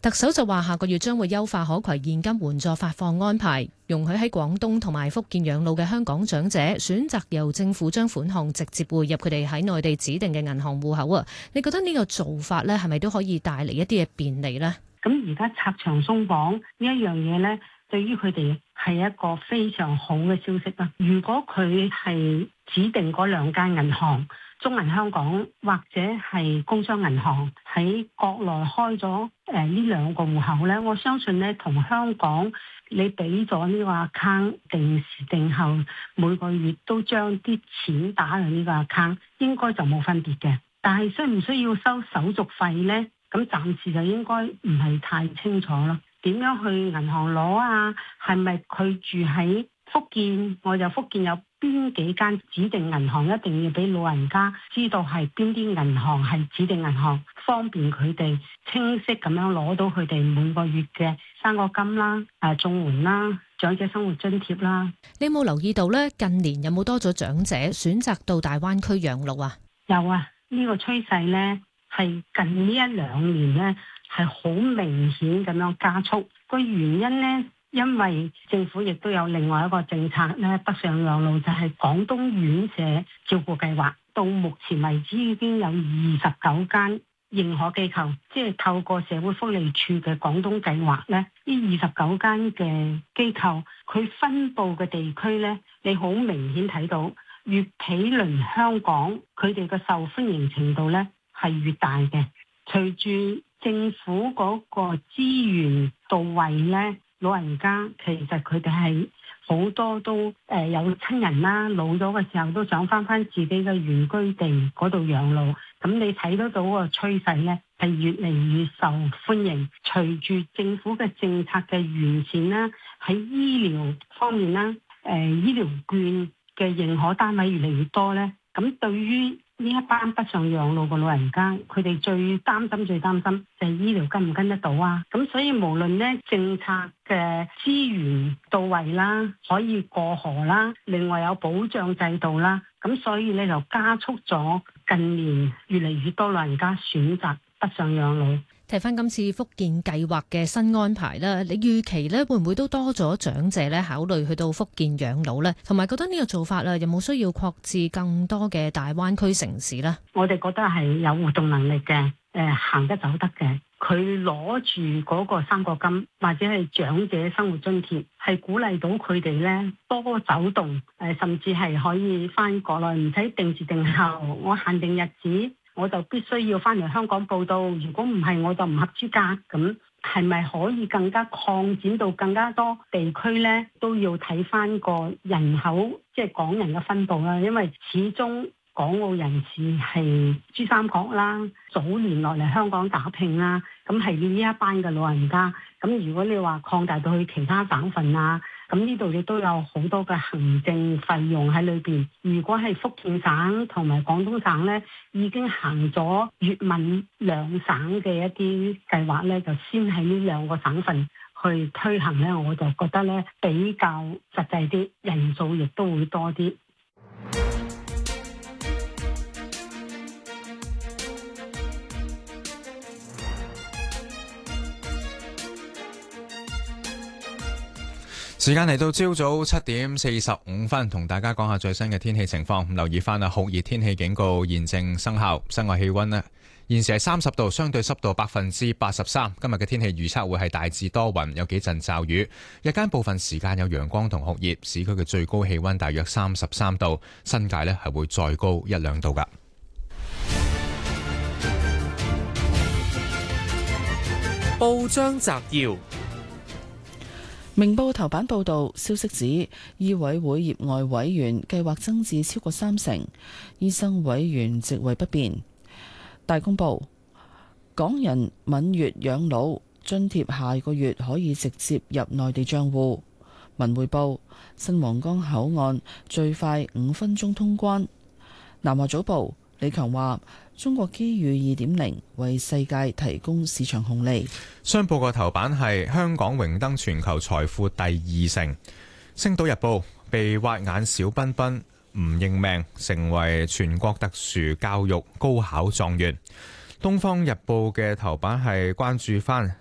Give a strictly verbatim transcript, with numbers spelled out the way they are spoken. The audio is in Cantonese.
特首就話下個月將會優化可攜現金援助發放安排，容許喺廣東同埋福建養老嘅香港長者選擇由政府將款項直接匯入佢哋喺內地指定嘅銀行戶口啊！你覺得呢個做法咧係咪都可以帶嚟一啲嘅便利呢？ 咁而家拆牆鬆綁呢一樣嘢咧，對於佢哋係一個非常好嘅消息啦。如果佢係指定嗰兩間銀行，中銀香港或者係工商銀行喺國內開咗誒呢兩個戶口咧，我相信咧同香港你俾咗呢個 account 定時定候每個月都將啲錢打入呢個 account， 應該就冇分別嘅。但係需唔需要收手續費咧？咁暫時就應該唔係太清楚咯。點樣去銀行攞啊？係咪佢住喺福建，我就福建有邊幾間指定銀行，一定要俾老人家知道係邊啲銀行係指定銀行，方便佢哋清晰咁樣攞到佢哋每個月嘅生果金啦、誒綜援啦、長者生活津貼啦。 你有冇留意到呢？近年有冇多咗長者選擇到大灣區養老啊？ 有啊，呢個趨勢呢係近呢一兩年呢係好明顯咁樣加速。個原因呢，因為政府亦都有另外一個政策咧，北上養老就係廣東院舍照顧計劃，到目前為止已經有二十九間認可機構，即係透過社會福利署嘅廣東計劃咧，呢二十九間嘅機構，佢分佈嘅地區咧，你好明顯睇到越毗鄰香港，佢哋嘅受歡迎程度咧係越大嘅。隨住政府嗰個資源到位咧，老人家其實佢哋係好多都誒有親人啦，老咗嘅時候都想翻翻自己嘅原居地嗰度養老。咁你睇得到個趨勢呢，係越嚟越受歡迎。隨住政府嘅政策嘅完善啦，喺醫療方面啦，誒醫療券嘅認可單位越嚟越多呢。咁對於呢一班北上養老嘅老人家，佢哋最擔心最擔心就係醫療跟唔跟得到啊！咁所以無論呢政策嘅資源到位啦，可以過河啦，另外有保障制度啦，咁所以呢就加速咗近年越嚟越多老人家選擇北上養老。 睇翻今次福建計劃嘅新安排啦，你預期咧會唔會都多咗長者咧考慮去到福建養老呢？同埋覺得呢個做法啦，有冇需要擴至更多嘅大灣區城市呢？ 我哋覺得係有活動能力嘅，誒、呃、行得走得嘅。佢攞住嗰個生果金或者係長者生活津貼，係鼓勵到佢哋咧多走動，誒、呃、甚至係可以翻國內，唔使定時定候，我限定日子。我就必須要翻嚟香港報到，如果唔係我就唔合資格。咁係咪可以更加擴展到更加多地區呢？都要睇翻個人口，即係港人嘅分佈啦。因為始終港澳人士係珠三角啦，早年落嚟香港打拼啦，咁係呢一班嘅老人家。咁如果你話擴大到去其他省份啊，咁呢度亦都有好多嘅行政費用喺裏邊。如果係福建省同埋廣東省呢，已經行咗粵閩兩省嘅一啲計劃呢，就先喺呢兩個省份去推行呢，我就覺得呢比較實際啲，人數亦都會多啲。 時間嚟到朝早七點四十五分，同大家講下最新嘅天氣情況。留意翻啊，酷熱天氣警告現正生效。室外氣溫呢，現時係三十度，相對濕度百分之八十三。今日嘅天氣預測會係大致多雲，有幾陣驟雨。日間部分時間有陽光同酷熱，市區嘅最高氣溫大約三十三度，新界呢係會再高一兩度噶。 報章摘要。明報頭版報導，消息指醫委會業外委員計劃增至超過三成，醫生委員職位不變。大公報，港人閩粵養老津貼下個月可以直接入內地帳戶。文匯報，新皇崗口岸最快五分鐘通關。南華早報，李強話：中國機遇二點零為世界提供市場紅利。 商報個頭版係香港榮登全球財富第二城。星島日報，被挖眼小彬彬唔認命，成為全國特殊教育高考狀元。東方日報嘅頭版係關注翻